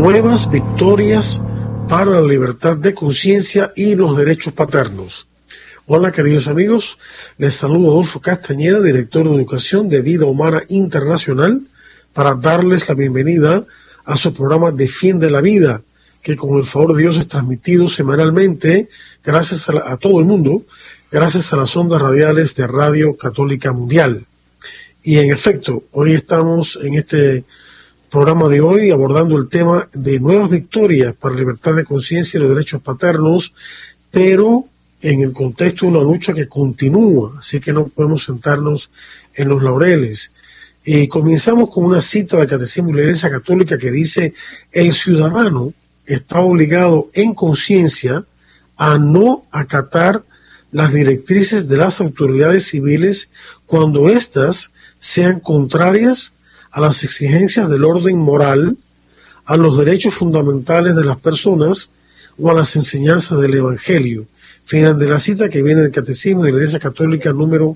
nuevas victorias para la libertad de conciencia y los derechos paternos. Hola queridos amigos, les saludo Adolfo Castañeda, director de Educación de Vida Humana Internacional, para darles la bienvenida a su programa Defiende la Vida, que con el favor de Dios es transmitido semanalmente gracias a todo el mundo, gracias a las ondas radiales de Radio Católica Mundial. Y en efecto, hoy estamos en este programa de hoy abordando el tema de nuevas victorias para la libertad de conciencia y los derechos paternos, pero en el contexto de una lucha que continúa, así que no podemos sentarnos en los laureles. Y comenzamos con una cita del Catecismo de la Iglesia Católica que dice: el ciudadano está obligado en conciencia a no acatar las directrices de las autoridades civiles cuando éstas sean contrarias a las exigencias del orden moral, a los derechos fundamentales de las personas o a las enseñanzas del Evangelio. Final de la cita, que viene del Catecismo de la Iglesia Católica número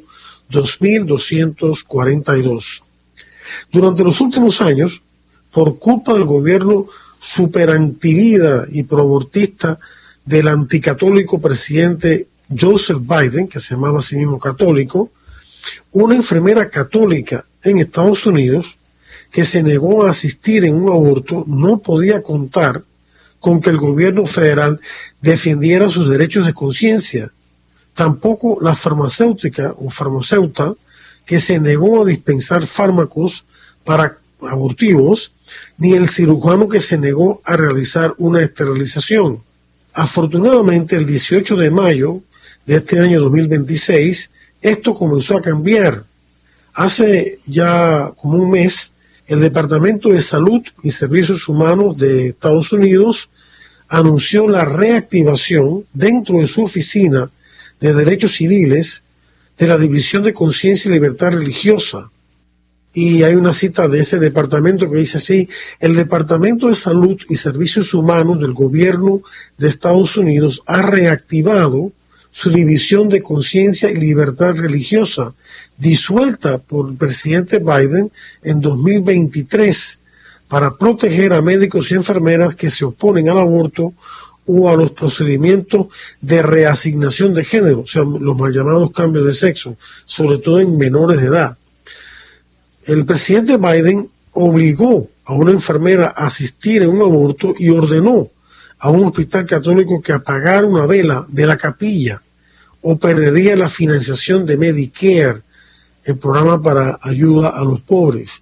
2242. Durante los últimos años, por culpa del gobierno superantivida y proabortista del anticatólico presidente Joseph Biden, que se llamaba a sí mismo católico, una enfermera católica en Estados Unidos que se negó a asistir en un aborto no podía contar con que el gobierno federal defendiera sus derechos de conciencia. Tampoco la farmacéutica o farmacéuta que se negó a dispensar fármacos para abortivos, ni el cirujano que se negó a realizar una esterilización. Afortunadamente, el 18 de mayo de este año 2026, esto comenzó a cambiar. Hace ya como un mes, el Departamento de Salud y Servicios Humanos de Estados Unidos anunció la reactivación dentro de su oficina de derechos civiles de la División de Conciencia y Libertad Religiosa. Y hay una cita de ese departamento que dice así: el Departamento de Salud y Servicios Humanos del Gobierno de Estados Unidos ha reactivado su División de Conciencia y Libertad Religiosa, disuelta por el presidente Biden en 2023, para proteger a médicos y enfermeras que se oponen al aborto o a los procedimientos de reasignación de género, o sea, los mal llamados cambios de sexo, sobre todo en menores de edad. El presidente Biden obligó a una enfermera a asistir en un aborto y ordenó a un hospital católico que apagara una vela de la capilla o perdería la financiación de Medicare, el programa para ayuda a los pobres.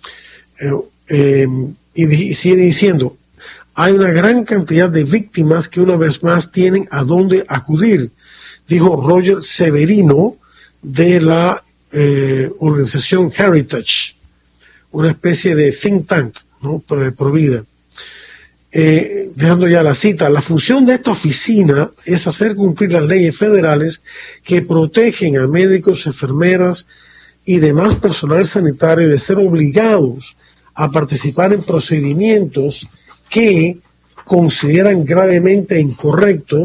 Y sigue diciendo: hay una gran cantidad de víctimas que una vez más tienen a dónde acudir, dijo Roger Severino de la organización Heritage, una especie de think tank, ¿no?, pro vida. Dejando ya la cita: la función de esta oficina es hacer cumplir las leyes federales que protegen a médicos, enfermeras y demás personal sanitario de ser obligados a participar en procedimientos que consideran gravemente incorrectos